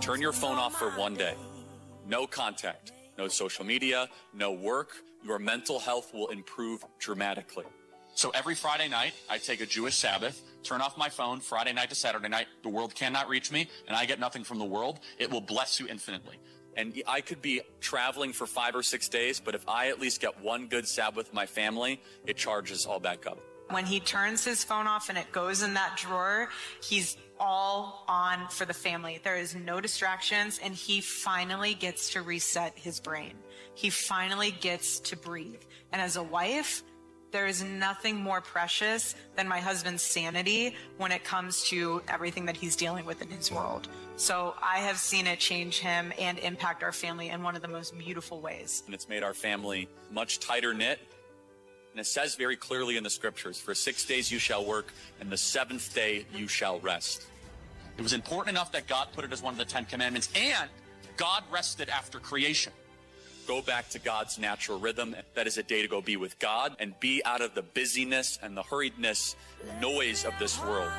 Turn your phone off for one day. No contact, no social media, no work. Your mental health will improve dramatically. So every Friday night, I take a Jewish Sabbath, turn off my phone Friday night to Saturday night. The world cannot reach me, and I get nothing from the world. It will bless you infinitely. And I could be traveling for 5 or 6 days, but if I at least get one good Sabbath with my family, it charges all back up. When he turns his phone off and it goes in that drawer, he's all on for the family. There is no distractions, and he finally gets to reset his brain. He finally gets to breathe. And as a wife, there is nothing more precious than my husband's sanity when it comes to everything that he's dealing with in his world. So I have seen it change him and impact our family in one of the most beautiful ways. And it's made our family much tighter knit. And it says very clearly in the scriptures, for 6 days you shall work, and the 7th day you shall rest. It was important enough that God put it as one of the 10 commandments, and God rested after creation. Go back to God's natural rhythm. That is a day to go be with God and be out of the busyness and the hurriedness, noise of this world.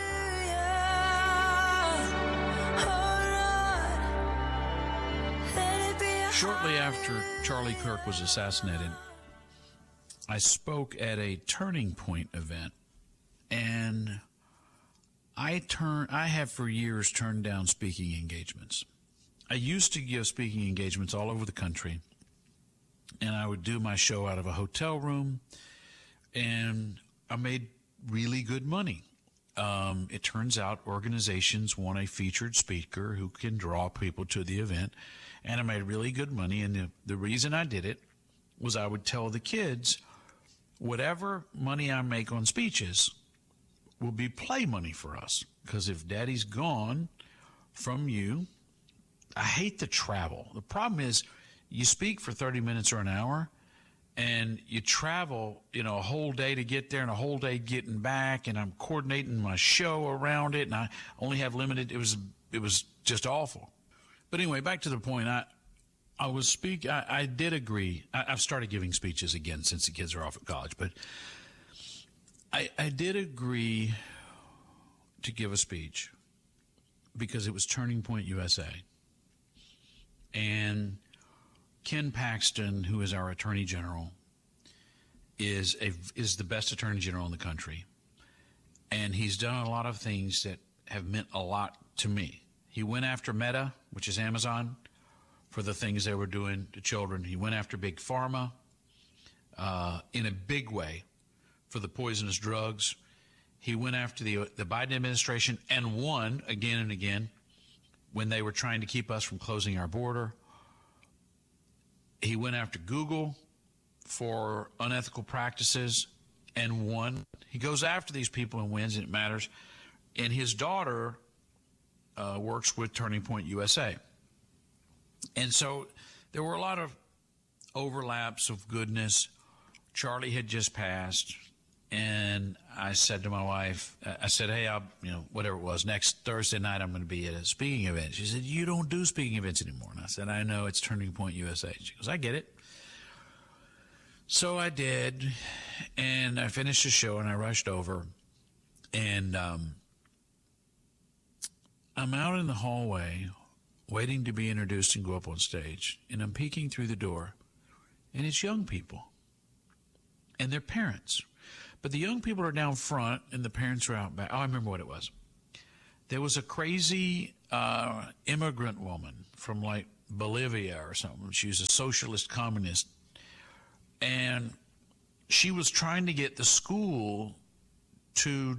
Shortly after Charlie Kirk was assassinated, I spoke at a Turning Point event, and I have for years turned down speaking engagements. I used to give speaking engagements all over the country, and I would do my show out of a hotel room, and I made really good money. It turns out organizations want a featured speaker who can draw people to the event, and I made really good money, and the reason I did it was I would tell the kids, whatever money I make on speeches will be play money for us, because if Daddy's gone from you, I hate the travel. The problem is you speak for 30 minutes or an hour, and you travel, a whole day to get there and a whole day getting back, and I'm coordinating my show around it, and I only have limited. It was just awful. But anyway, back to the point. I did agree. I've started giving speeches again since the kids are off at college, but I did agree to give a speech because it was Turning Point USA. And Ken Paxton, who is our Attorney General, is the best Attorney General in the country. And he's done a lot of things that have meant a lot to me. He went after Meta, which is Amazon, for the things they were doing to children. He went after Big Pharma in a big way for the poisonous drugs. He went after the Biden administration and won again and again when they were trying to keep us from closing our border. He went after Google for unethical practices and won. He goes after these people and wins, and it matters. And his daughter works with Turning Point USA. And so there were a lot of overlaps of goodness. Charlie had just passed, and I said to my wife, hey, whatever it was, next Thursday night I'm going to be at a speaking event. She said, you don't do speaking events anymore. And I said, I know, it's Turning Point USA. She goes, I get it. So I did, and I finished the show, and I rushed over, and I'm out in the hallway waiting to be introduced and go up on stage, and I'm peeking through the door, and it's young people and their parents. But the young people are down front, and the parents are out back. Oh, I remember what it was. There was a crazy immigrant woman from, like, Bolivia or something. She was a socialist communist, and she was trying to get the school to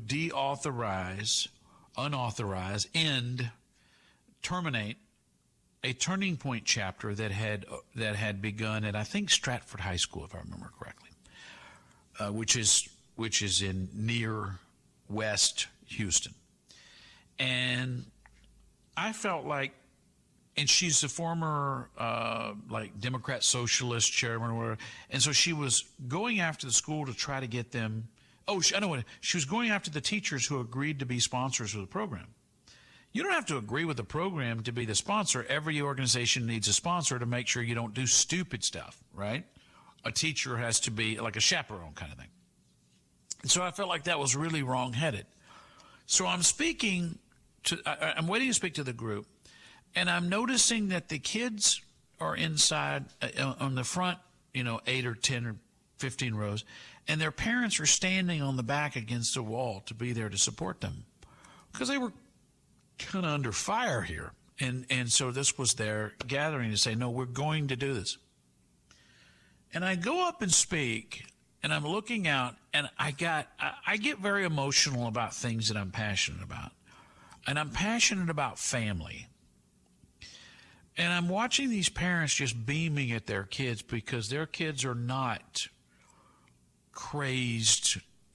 unauthorize, end, terminate a Turning Point chapter that had begun at, I think, Stratford High School, if I remember correctly, which is in near West Houston. And I felt like, and she's a former Democrat socialist chairman or whatever, and so she was going after the school to try to get them. I know what she was going after the teachers who agreed to be sponsors of the program. You don't have to agree with the program to be the sponsor. Every organization needs a sponsor to make sure you don't do stupid stuff, right? A teacher has to be like a chaperone kind of thing. And so I felt like that was really wrong-headed. So I'm waiting to speak to the group, And I'm noticing that the kids are inside on the front, 8 or 10 or 15 rows, and their parents are standing on the back against the wall to be there to support them because they were kind of under fire here. And so this was their gathering to say, no, we're going to do this. And I go up and speak, and I'm looking out, and I get very emotional about things that I'm passionate about. And I'm passionate about family. And I'm watching these parents just beaming at their kids because their kids are not crazed,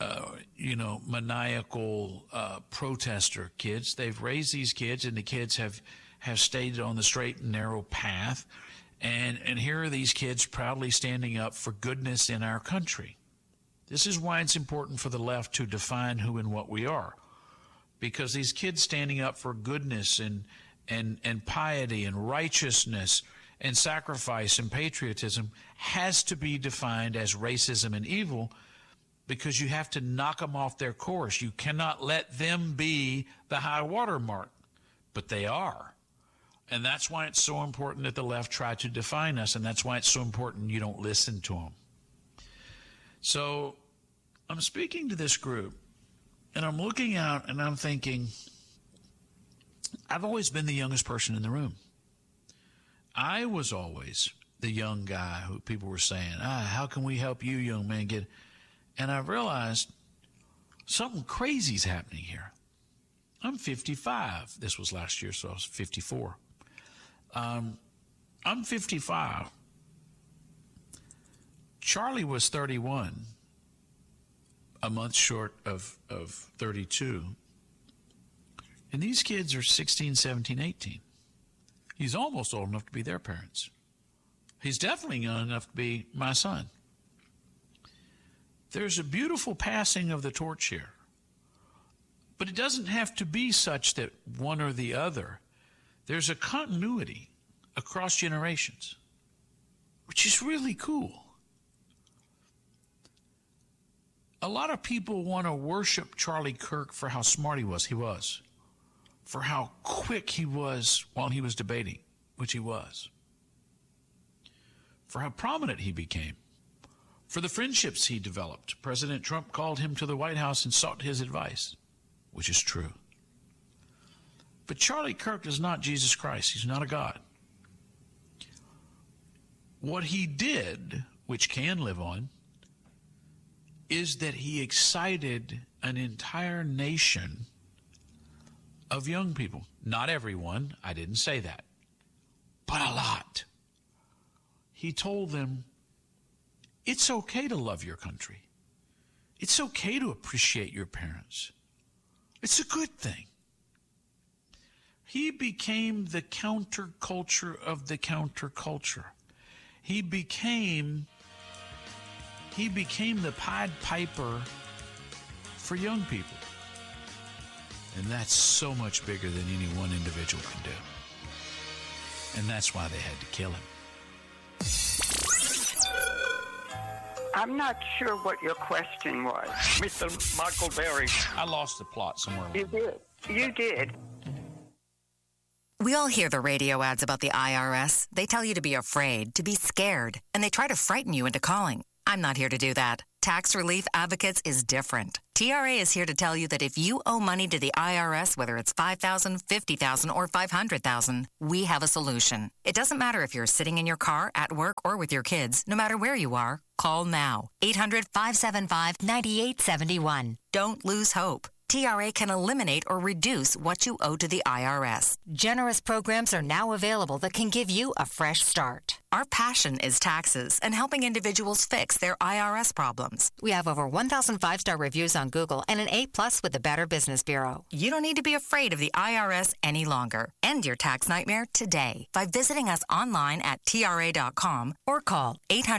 maniacal protester kids. They've raised these kids, and the kids have stayed on the straight and narrow path. And here are these kids proudly standing up for goodness in our country. This is why it's important for the left to define who and what we are. Because these kids standing up for goodness and piety and righteousness and sacrifice and patriotism has to be defined as racism and evil, because you have to knock them off their course. You cannot let them be the high water mark, but they are. And that's why it's so important that the left try to define us, and that's why it's so important you don't listen to them. So I'm speaking to this group, and I'm looking out, and I'm thinking, I've always been the youngest person in the room. I was always the young guy who people were saying, how can we help you, young man, get... And I realized something crazy's happening here. I'm 55. This was last year, so I was 54. I'm 55. Charlie was 31, a month short of 32. And these kids are 16, 17, 18. He's almost old enough to be their parents. He's definitely young enough to be my son. There's a beautiful passing of the torch here. But it doesn't have to be such that one or the other. There's a continuity across generations, which is really cool. A lot of people want to worship Charlie Kirk for how smart he was. He was. For how quick he was while he was debating, which he was. For how prominent he became. For the friendships he developed. President Trump called him to the White House and sought his advice, which is true. But Charlie Kirk is not Jesus Christ. He's not a God. What he did, which can live on, is that he excited an entire nation of young people. Not everyone, I didn't say that, but a lot. He told them, it's okay to love your country. It's okay to appreciate your parents. It's a good thing. He became the counterculture of the counterculture. He became the Pied Piper for young people. And that's so much bigger than any one individual can do. And that's why they had to kill him. I'm not sure what your question was, Mr. Michael Berry. I lost the plot somewhere. You did. You did. We all hear the radio ads about the IRS. They tell you to be afraid, to be scared, and they try to frighten you into calling. I'm not here to do that. Tax Relief Advocates is different. TRA is here to tell you that if you owe money to the IRS, whether it's $5,000, $50,000, or $500,000, we have a solution. It doesn't matter if you're sitting in your car, at work, or with your kids. No matter where you are, call now. 800-575-9871. Don't lose hope. TRA can eliminate or reduce what you owe to the IRS. Generous programs are now available that can give you a fresh start. Our passion is taxes and helping individuals fix their IRS problems. We have over 1,000 5-star reviews on Google and an A+ with the Better Business Bureau. You don't need to be afraid of the IRS any longer. End your tax nightmare today by visiting us online at TRA.com or call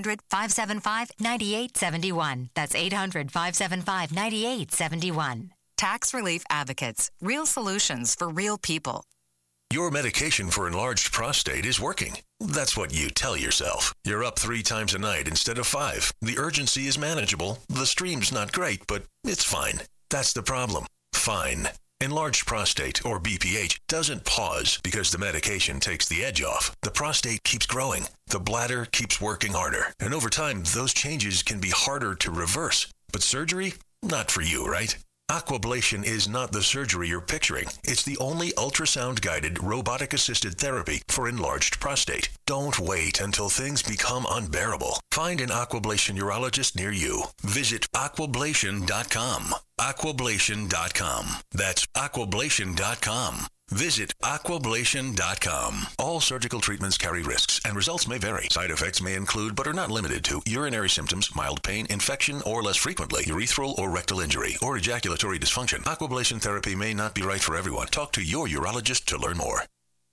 800-575-9871. That's 800-575-9871. Tax Relief Advocates. Real solutions for real people. Your medication for enlarged prostate is working. That's what you tell yourself. You're up 3 times a night instead of 5. The urgency is manageable. The stream's not great, but it's fine. That's the problem. Fine. Enlarged prostate, or BPH, doesn't pause because the medication takes the edge off. The prostate keeps growing. The bladder keeps working harder. And over time, those changes can be harder to reverse. But surgery? Not for you, right? Aquablation is not the surgery you're picturing. It's the only ultrasound-guided, robotic-assisted therapy for enlarged prostate. Don't wait until things become unbearable. Find an Aquablation urologist near you. Visit aquablation.com. Aquablation.com. That's aquablation.com. Visit aquablation.com. All surgical treatments carry risks, and results may vary. Side effects may include, but are not limited to, urinary symptoms, mild pain, infection, or less frequently, urethral or rectal injury, or ejaculatory dysfunction. Aquablation therapy may not be right for everyone. Talk to your urologist to learn more.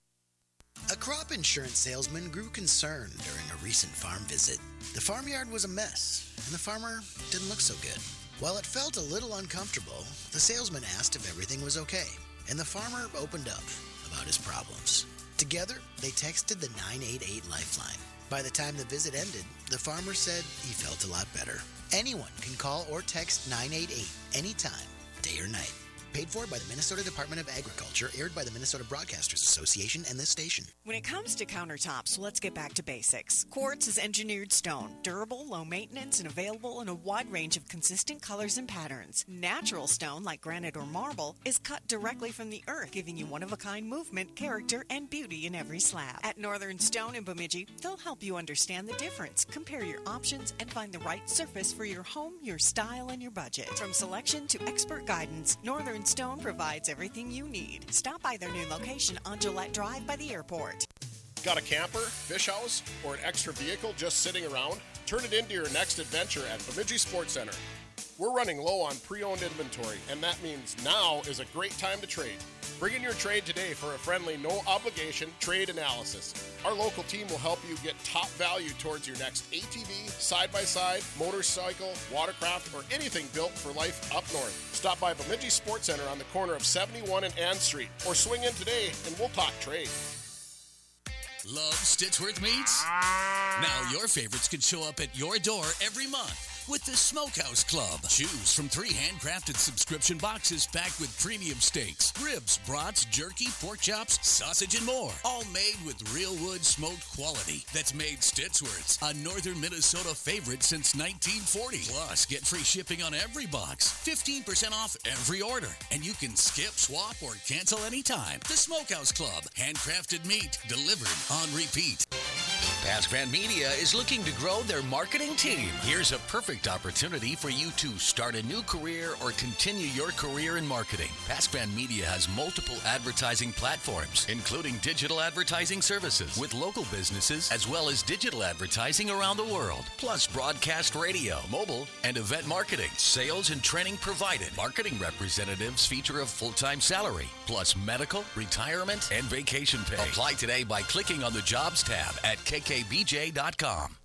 A crop insurance salesman grew concerned during a recent farm visit. The farmyard was a mess, and the farmer didn't look so good. While it felt a little uncomfortable, the salesman asked if everything was okay, and the farmer opened up about his problems. Together, they texted the 988 Lifeline. By the time the visit ended, the farmer said he felt a lot better. Anyone can call or text 988 anytime, day or night. Paid for by the Minnesota Department of Agriculture, aired by the Minnesota Broadcasters Association and this station. When it comes to countertops, let's get back to basics. Quartz is engineered stone, durable, low maintenance, and available in a wide range of consistent colors and patterns. Natural stone, like granite or marble, is cut directly from the earth, giving you one-of-a-kind movement, character, and beauty in every slab. At Northern Stone in Bemidji, they'll help you understand the difference, compare your options, and find the right surface for your home, your style, and your budget. From selection to expert guidance, Northern Stone provides everything you need. Stop by their new location on Gillette Drive by the airport. Got a camper, fish house, or an extra vehicle just sitting around? Turn it into your next adventure at Bemidji Sports Center. We're running low on pre-owned inventory, and that means now is a great time to trade. Bring in your trade today for a friendly, no-obligation trade analysis. Our local team will help you get top value towards your next ATV, side-by-side, motorcycle, watercraft, or anything built for life up north. Stop by Bemidji Sports Center on the corner of 71 and Ann Street, or swing in today and we'll talk trade. Love Stitchworth Meats? Now your favorites can show up at your door every month with the Smokehouse Club. Choose from 3 handcrafted subscription boxes packed with premium steaks, ribs, brats, jerky, pork chops, sausage, and more. All made with real wood smoked quality that's made Stitchworth's a northern Minnesota favorite since 1940. Plus, get free shipping on every box, 15% off every order, and you can skip, swap, or cancel anytime. The Smokehouse Club. Handcrafted meat delivered on repeat. Pascran Media is looking to grow their marketing team. Here's a perfect opportunity for you to start a new career or continue your career in marketing. Pascran Media has multiple advertising platforms, including digital advertising services with local businesses, as well as digital advertising around the world, plus broadcast radio, mobile, and event marketing. Sales and training provided. Marketing representatives feature a full-time salary, plus medical, retirement, and vacation pay. Apply today by clicking on the Jobs tab at kkbj.com.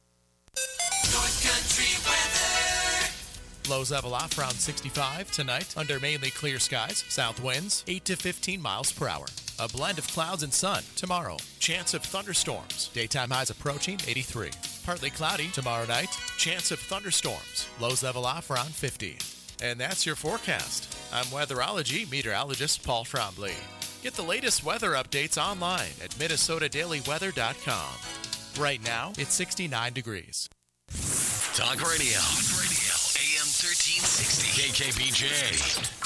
North Country weather. Lows level off around 65 tonight under mainly clear skies. South winds 8 to 15 miles per hour. A blend of clouds and sun tomorrow. Chance of thunderstorms. Daytime highs approaching 83. Partly cloudy tomorrow night. Chance of thunderstorms. Lows level off around 50. And that's your forecast. I'm weatherology meteorologist Paul Trombley. Get the latest weather updates online at minnesotadailyweather.com. Right now, it's 69 degrees. Talk Radio. AM 1360. KKBJ.